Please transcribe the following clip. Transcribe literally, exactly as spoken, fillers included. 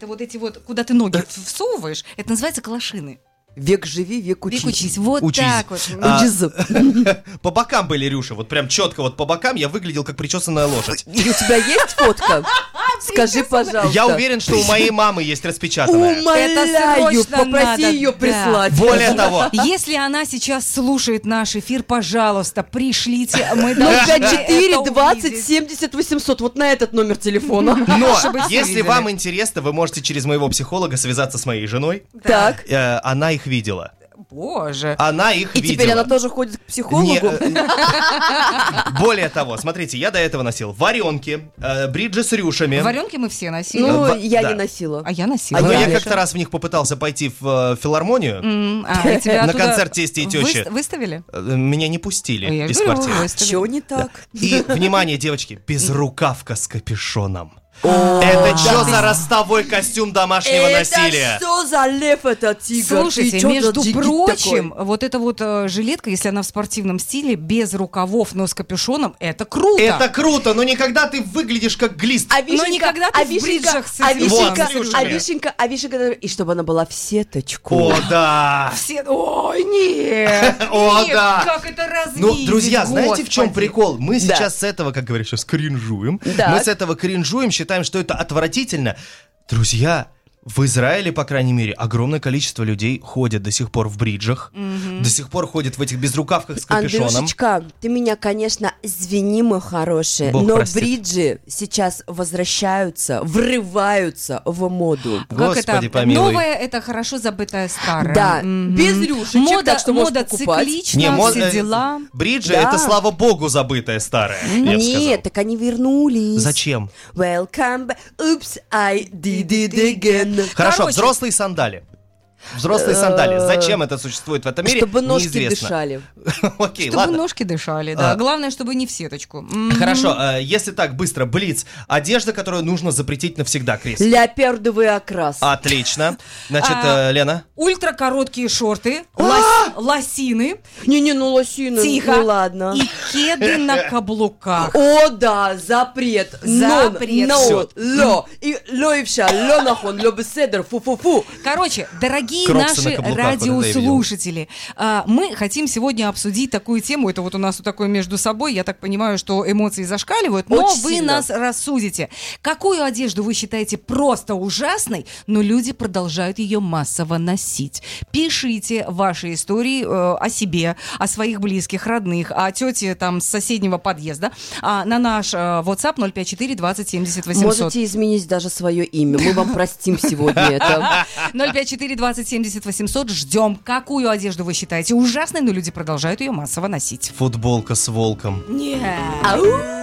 это вот эти вот, куда ты ноги всовываешь, это называется калашины. Век живи, век учись. Век учись, вот Учись. так вот. А, Учись. По бокам были, Рюша, вот прям четко вот по бокам я выглядел как причесанная лошадь. И у тебя есть фотка? Скажи, пожалуйста. Я уверен, что у моей мамы есть распечатанная. Умоляю, Это срочно попроси надо, ее да. прислать. Более того, Если она сейчас слушает наш эфир, пожалуйста, пришлите. Мы ноль должны пять четыре это двадцать увидеть. семьдесят восемьсот. Вот на этот номер телефона. но Чтобы все если видели. вам интересно, вы можете через моего психолога связаться с моей женой. Так. Э, Она их видела. Боже. Она их И видела. теперь она тоже ходит к Не, психологу. э, более того, смотрите, я до этого носил варенки, э, бриджи с рюшами. Варенки мы все носили. Ну, Ва- я да. не носила. А я носила. Но А я я- как-то раз в них попытался пойти в э, филармонию. М, а, и тебя На оттуда концерт тести и тещи. выс- Выставили? Э, Меня не пустили Я из говорю, квартиры. выставили. Чего не так? И, внимание, девочки, безрукавка с капюшоном. О, Это что да. за ростовой костюм домашнего Это насилия? что за лев это тигр? Ты Слушайте, чё за между джигит прочим, такой? вот эта вот э, жилетка, если она в спортивном стиле, без рукавов, но с капюшоном, это круто. Это круто, но никогда ты выглядишь как глист. А вишенка, никогда ты а в вишенка, бриджах с а этим- вишенка, Вот, с рюшами. а вишенка, а вишенка, и чтобы она была в сеточку. О, да. Все, ой, нет, О, нет, да. как это развидеть, Ну, друзья, знаете, в чем господи. прикол? Мы Да. сейчас с этого, как говорят, сейчас кринжуем. Так. Мы с этого кринжуем, считаем, что это отвратительно. Друзья, в Израиле, по крайней мере, огромное количество людей ходят до сих пор в бриджах, до сих пор ходят в этих безрукавках с капюшоном. Андрюшечка, ты меня, конечно, извини, мой хороший, Бог но простит. бриджи сейчас возвращаются, врываются в моду. Как Господи, это? помилуй. Новое — это хорошо забытое старое. Да, Мгм. без рюшечек, мода, так что можешь мода покупать. циклична, Не, мо- все э, дела. Бриджи Да. это, слава богу, забытое старое. я бы сказал. Нет, так они вернулись. Зачем? Welcome back. Oops, I did it again. Хорошо, Короче. взрослые сандали. Взрослые сандали. Зачем это существует в этом мире? Чтобы ножки неизвестно. дышали. Окей, Чтобы ладно. ножки дышали, да. А. Главное, чтобы не в сеточку. Мгм. Хорошо, э, если так, быстро, блиц. Одежда, которую нужно запретить навсегда, Крис. Леопардовый окрас. Отлично. Значит, А. э, Лена. Ультракороткие шорты, лос- лосины, Не-не, ну лосины, тихо, ну ладно. и кеды на каблуках. О, да, запрет. Запрет. Но, Всё. ло, и лоевша, ло нахон, ло беседер, фу-фу-фу. Короче, дорогие Кроксы на наши каблуках, вот это я радиослушатели, а, мы хотим сегодня обсудить такую тему. Это вот у нас вот такое между собой. Я так понимаю, что эмоции зашкаливают, но Очень вы сильно. нас рассудите. Какую одежду вы считаете просто ужасной, но люди продолжают ее массово носить? Пишите ваши истории э, о себе, о своих близких, родных, о тете там с соседнего подъезда а, на наш э, WhatsApp ноль пять четыре двадцать семьдесят восемьсот. Можете изменить даже свое имя. Мы вам простим сегодня это. ноль пять четыре двадцать семьдесят восемьсот. Ждем. Какую одежду вы считаете ужасной, но люди продолжают ее массово носить? Футболка с волком. Нет. Ау!